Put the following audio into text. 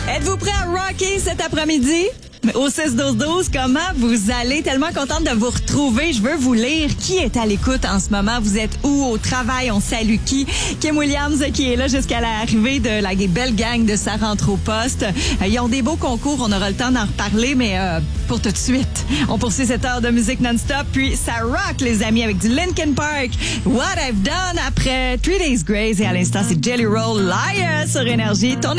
Êtes-vous prêts à rocker cet après-midi? Au 6-12-12, comment vous allez? Tellement contente de vous retrouver. Je veux vous lire. Qui est à l'écoute en ce moment? Vous êtes où? Au travail? On salue qui? Kim Williams qui est là jusqu'à l'arrivée de la belle gang de Sa rentre au poste. Ils ont des beaux concours. On aura le temps d'en reparler, mais pour tout de suite, on poursuit cette heure de musique non-stop. Puis ça rock, les amis, avec du Linkin Park. What I've Done après 3 Days Grace. Et à l'instant, c'est Jelly Roll Liar sur Énergie. Tournez